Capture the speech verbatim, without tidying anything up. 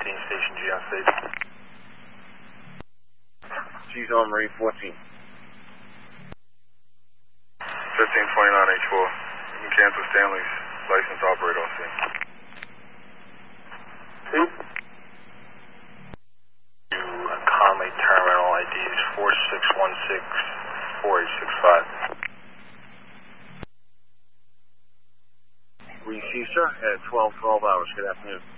fourteen, Station G on station. G's on Marine fourteen. fifteen twenty-nine H four. You can cancel Stanley's license operator on scene. Two. To Conley Terminal, I D is four six one six, four eight six five. Receive, sir, at twelve twelve hours. Good afternoon.